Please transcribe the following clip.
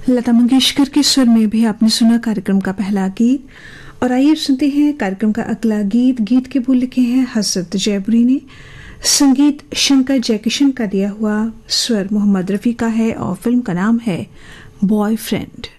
लता मंगेशकर के स्वर में भी आपने सुना कार्यक्रम का पहला गीत। और आइए सुनते हैं कार्यक्रम का अगला गीत। गीत के बोल लिखे हैं हसरत जयपुरी ने, संगीत शंकर जयकिशन का दिया हुआ, स्वर मोहम्मद रफी का है और फिल्म का नाम है बॉयफ्रेंड।